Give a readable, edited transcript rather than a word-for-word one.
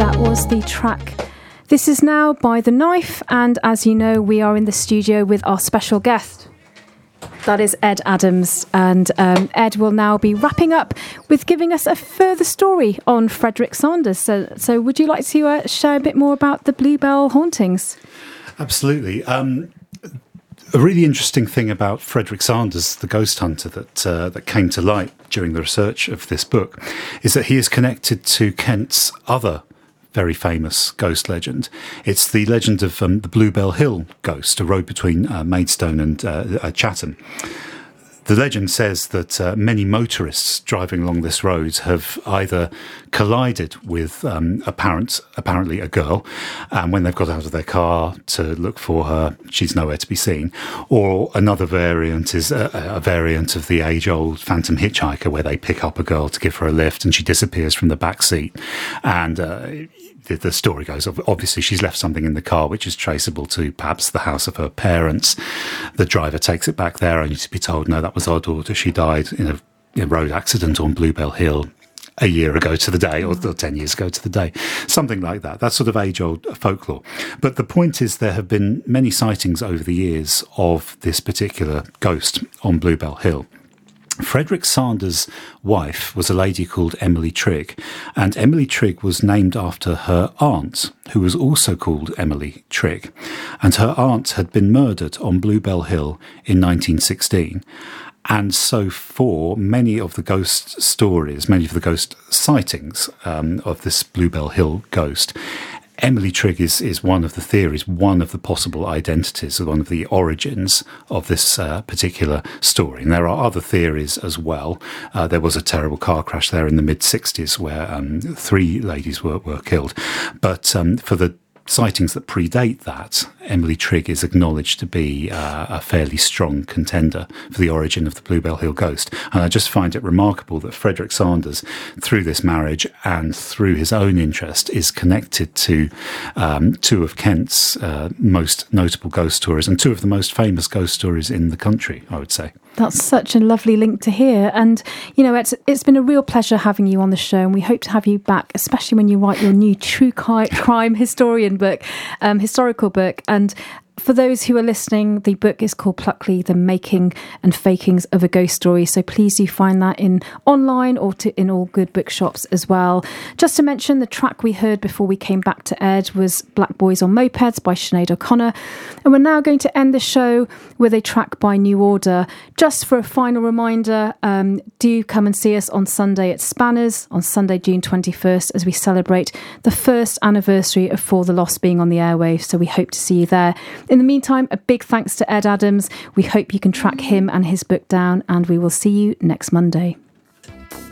That was the track This Is Now by The Knife, and as you know, we are in the studio with our special guest. That is Ed Adams, and Ed will now be wrapping up with giving us a further story on Frederick Sanders. So would you like to share a bit more about the Bluebell hauntings? Absolutely. A really interesting thing about Frederick Sanders, the ghost hunter that came to light during the research of this book, is that he is connected to Kent's other very famous ghost legend. It's the legend of the Bluebell Hill ghost, a road between Maidstone and Chatham. The legend says that many motorists driving along this road have either collided with apparently a girl, and when they've got out of their car to look for her, she's nowhere to be seen. Or another variant is a variant of the age-old phantom hitchhiker, where they pick up a girl to give her a lift and she disappears from the back seat. And the story goes, obviously she's left something in the car which is traceable to perhaps the house of her parents. The driver takes it back there only to be told, no, that was our daughter. She died in a road accident on Bluebell Hill a year ago to the day, or 10 years ago to the day. Something like that. That's sort of age-old folklore. But the point is there have been many sightings over the years of this particular ghost on Bluebell Hill. Frederick Sanders' wife was a lady called Emily Trigg, and Emily Trigg was named after her aunt, who was also called Emily Trigg. And her aunt had been murdered on Bluebell Hill in 1916. And so for many of the ghost stories, many of the ghost sightings of this Bluebell Hill ghost, Emily Trigg is one of the theories, one of the possible identities, one of the origins of this particular story. And there are other theories as well. There was a terrible car crash there in the mid-60s where 3 ladies were killed. But for the sightings that predate that, Emily Trigg is acknowledged to be a fairly strong contender for the origin of the Bluebell Hill ghost. And I just find it remarkable that Frederick Sanders, through this marriage and through his own interest, is connected to 2 of Kent's most notable ghost stories and 2 of the most famous ghost stories in the country, I would say. That's such a lovely link to hear. And, you know, it's been a real pleasure having you on the show, and we hope to have you back, especially when you write your new true crime historical book. And for those who are listening, the book is called Pluckley, The Making and Fakings of a Ghost Story. So please do find that online or in all good bookshops as well. Just to mention, the track we heard before we came back to Ed was Black Boys on Mopeds by Sinead O'Connor. And we're now going to end the show with a track by New Order. Just for a final reminder, do come and see us on Sunday at Spanners, on Sunday, June 21st, as we celebrate the first anniversary of For the Lost being on the airwaves. So we hope to see you there. In the meantime, a big thanks to Ed Adams. We hope you can track him and his book down, and we will see you next Monday.